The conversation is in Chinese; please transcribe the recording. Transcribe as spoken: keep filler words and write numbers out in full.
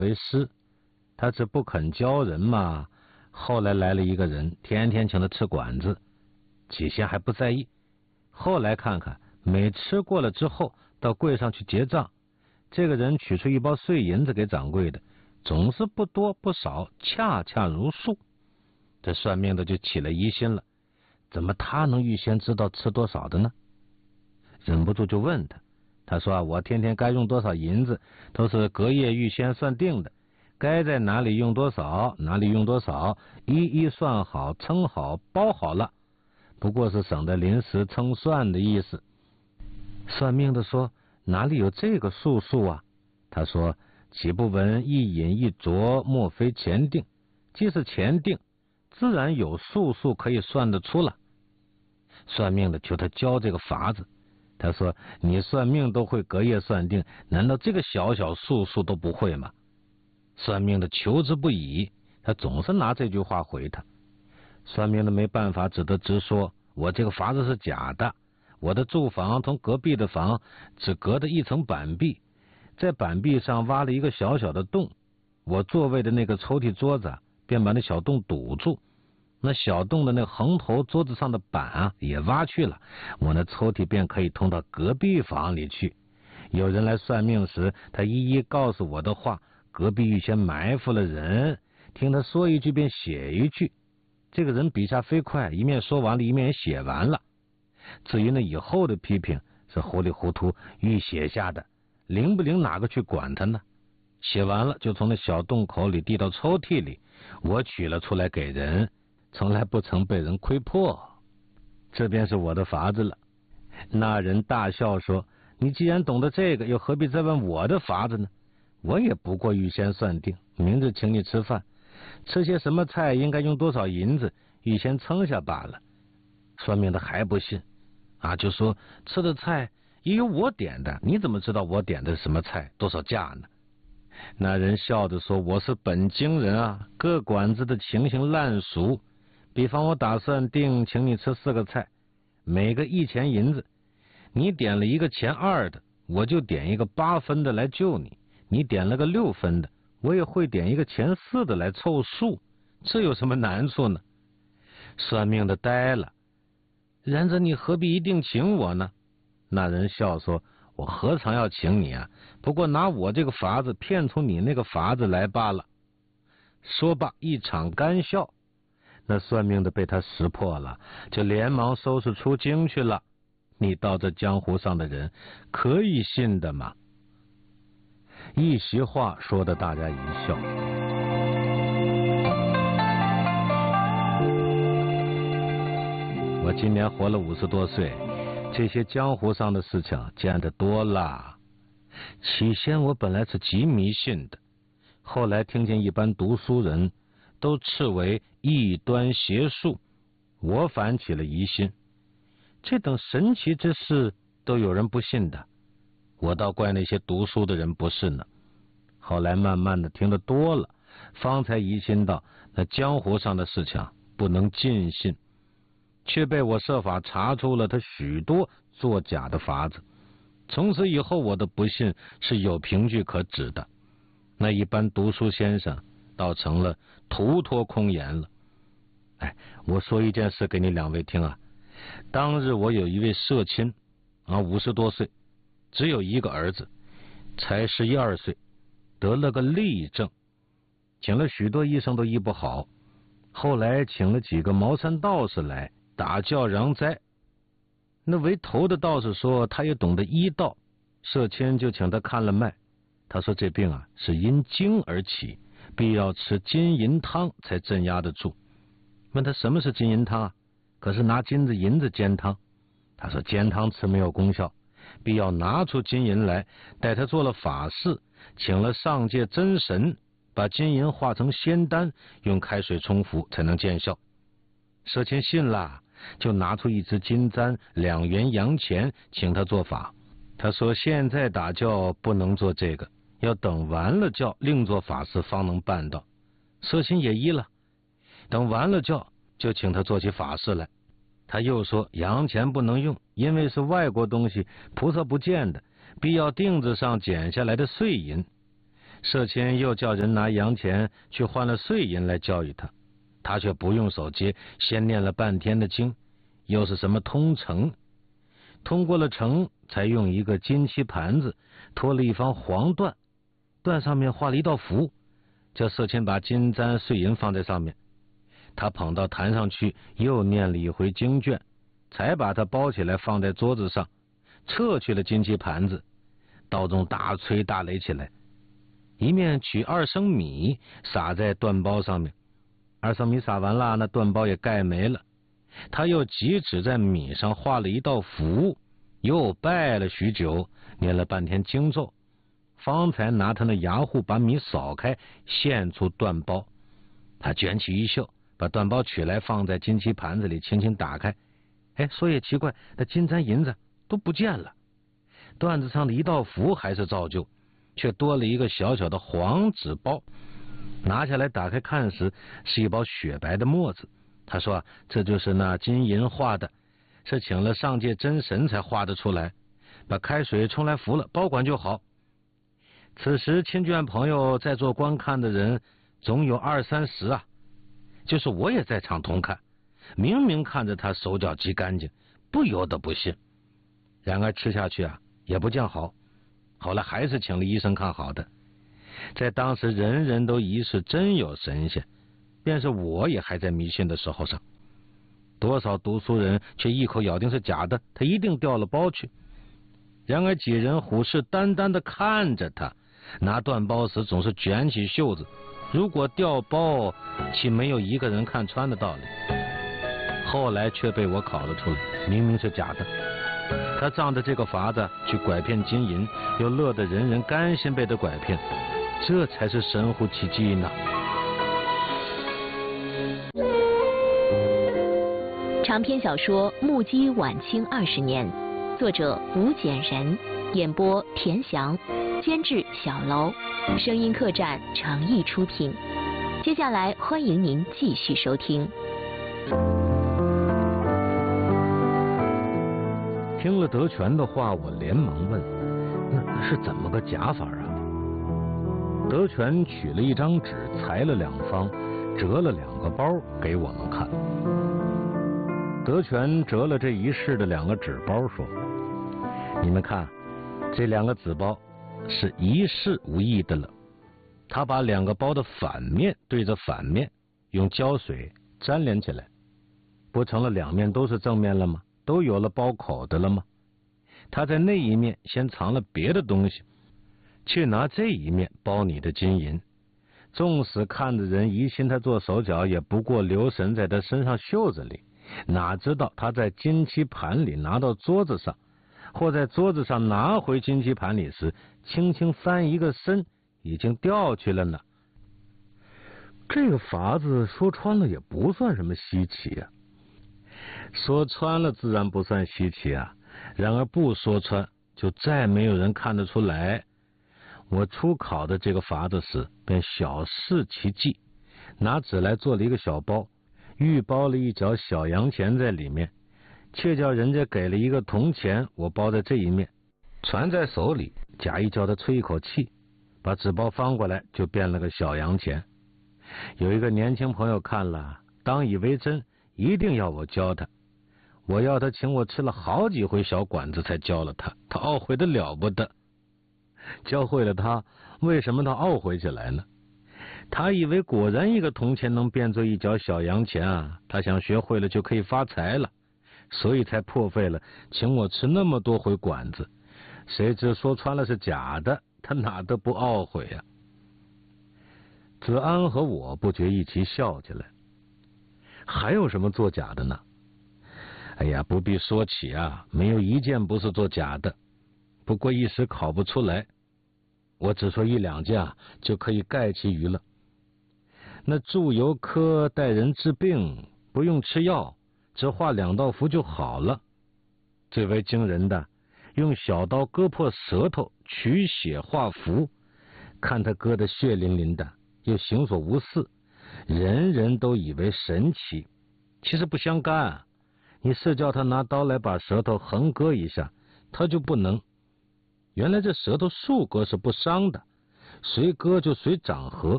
为师，他只不肯教人嘛。后来来了一个人，天天请他吃馆子，起先还不在意，后来看看，每吃过了之后，到柜上去结账，这个人取出一包碎银子给掌柜的，总是不多不少，恰恰如数。这算命的就起了疑心了，怎么他能预先知道吃多少的呢？忍不住就问他，他说啊，我天天该用多少银子都是隔夜预先算定的，该在哪里用多少哪里用多少，一一算好称好包好了，不过是省得临时称算的意思。算命的说，哪里有这个数数啊？他说，岂不闻一饮一啄，莫非前定？既是前定，自然有数数可以算得出了。算命的求他教这个法子，他说，你算命都会隔夜算定，难道这个小小数数都不会吗？算命的求之不已，他总是拿这句话回他。算命的没办法，只得直说，我这个法子是假的，我的住房同隔壁的房只隔着一层板壁，在板壁上挖了一个小小的洞，我座位的那个抽屉桌子便把那小洞堵住，那小洞的那横头桌子上的板啊也挖去了，我那抽屉便可以通到隔壁房里去。有人来算命时，他一一告诉我的话，隔壁预先埋伏了人，听他说一句便写一句，这个人笔下飞快，一面说完了，一面也写完了。至于那以后的批评是糊里糊涂预写下的，灵不灵哪个去管他呢？写完了就从那小洞口里递到抽屉里，我取了出来给人，从来不曾被人窥破。这便是我的法子了。那人大笑说，你既然懂得这个，又何必再问我的法子呢？我也不过预先算定，明日请你吃饭，吃些什么菜应该用多少银子，预先称下罢了。算命的还不信啊，就说吃的菜也有我点的，你怎么知道我点的是什么菜，多少价呢？那人笑着说，我是本京人啊，各馆子的情形烂熟。比方我打算定请你吃四个菜，每个一钱银子，你点了一个钱二的，我就点一个八分的来救你，你点了个六分的，我也会点一个钱四的来凑数，这有什么难处呢？算命的呆了，然则你何必一定请我呢？那人笑说，我何尝要请你啊，不过拿我这个法子骗出你那个法子来罢了。说罢一场干笑，那算命的被他识破了，就连忙收拾出京去了。你到这江湖上的人可以信的吗？一席话说的大家一笑。我今年活了五十多岁，这些江湖上的事情见得多了。起先我本来是极迷信的，后来听见一般读书人都斥为异端邪术，我反起了疑心。这等神奇之事都有人不信的，我倒怪那些读书的人不是呢。后来慢慢的听得多了，方才疑心到那江湖上的事情不能尽信，却被我设法查出了他许多作假的法子。从此以后我的不信是有凭据可指的，那一般读书先生倒成了徒托空言了。哎，我说一件事给你两位听啊。当日我有一位社亲啊，五十多岁，只有一个儿子，才十一二岁，得了个痢症，请了许多医生都医不好，后来请了几个茅山道士来打教攘灾。那为头的道士说他也懂得医道，社亲就请他看了脉，他说这病啊是因精而起，必要吃金银汤才镇压得住。问他什么是金银汤啊？可是拿金子银子煎汤。他说煎汤吃没有功效，必要拿出金银来，待他做了法事，请了上界真神，把金银化成仙丹，用开水冲服才能见效。社亲信了，就拿出一支金簪两元洋钱请他做法。他说现在打教不能做这个，要等完了教另做法事方能办到。社亲也依了，等完了教就请他做起法事来。他又说洋钱不能用，因为是外国东西，菩萨不见的，必要锭子上剪下来的碎银。 社迁又叫人拿洋钱去换了碎银来教育他，他却不用手接，先念了半天的经，又是什么通城，通过了城，才用一个金漆盘子托了一方黄缎，缎上面画了一道符，叫社迁把金簪碎银放在上面。他捧到坛上去，又念了一回经卷，才把它包起来放在桌子上，撤去了金漆盘子，道中大吹大擂起来，一面取二升米撒在缎包上面，二升米撒完了，那缎包也盖没了。他又急指在米上画了一道符，又拜了许久，念了半天经咒，方才拿他那牙户把米扫开，现出缎包。他卷起衣袖，把缎包取来，放在金漆盘子里，轻轻打开。哎，说也奇怪，那金簪银子都不见了，缎子上的一道符还是照旧，却多了一个小小的黄纸包。拿下来打开看时，是一包雪白的墨子。他说、啊、这就是那金银画的，是请了上界真神才画得出来，把开水冲来服了，保管就好。此时亲眷朋友在座观看的人总有二三十啊，就是我也在场同看，明明看着他手脚极干净，不由得不信。然而吃下去啊也不见好，后来还是请了医生看好的。在当时人人都疑是真有神仙，便是我也还在迷信的时候上，多少读书人却一口咬定是假的，他一定掉了包去。然而几人虎视眈眈地看着他，拿缎包时总是卷起袖子，如果掉包，岂没有一个人看穿的道理？后来却被我考了出来，明明是假的。他仗着这个法子去拐骗金银，又乐得人人甘心被他拐骗，这才是神乎其技呢。 长篇小说《目击晚清二十年》，作者吴简人，演播田翔，监制小楼，声音客栈诚意出品。接下来欢迎您继续收听。 听了德全的话，我连忙问：那是怎么个假法啊？德全取了一张纸，裁了两方，折了两个包给我们看。德全折了这一世的两个纸包，说：你们看，这两个纸包是一世无异的了。他把两个包的反面对着反面，用胶水粘连起来，不成了两面都是正面了吗？都有了包口的了吗？他在那一面先藏了别的东西，却拿这一面包你的金银。纵使看的人疑心他做手脚，也不过留神在他身上袖子里，哪知道他在金漆盘里拿到桌子上，或在桌子上拿回金漆盘里时，轻轻翻一个身，已经掉去了呢。这个法子说穿了也不算什么稀奇啊。说穿了自然不算稀奇啊，然而不说穿，就再没有人看得出来。我初考的这个法子时，便小试其技，拿纸来做了一个小包，预包了一角小洋钱在里面，却叫人家给了一个铜钱，我包在这一面，传在手里，假意叫他吹一口气，把纸包翻过来，就变了个小洋钱。有一个年轻朋友看了，当以为真，一定要我教他。我要他请我吃了好几回小馆子才教了他，他懊悔的了不得。教会了他，为什么他懊悔起来呢？他以为果然一个铜钱能变作一角小洋钱啊，他想学会了就可以发财了，所以才破费了请我吃那么多回馆子。谁知说穿了是假的，他哪得不懊悔啊？子安和我不觉一起笑起来。还有什么作假的呢？哎呀，不必说起啊，没有一件不是做假的，不过一时考不出来。我只说一两件啊，就可以概其余了。那祝由科带人治病，不用吃药，只画两道符就好了。最为惊人的，用小刀割破舌头，取血画符，看他割得血淋淋的，又行所无事，人人都以为神奇。其实不相干啊，你是叫他拿刀来把舌头横割一下，他就不能。原来这舌头竖割是不伤的， 谁割就谁长河。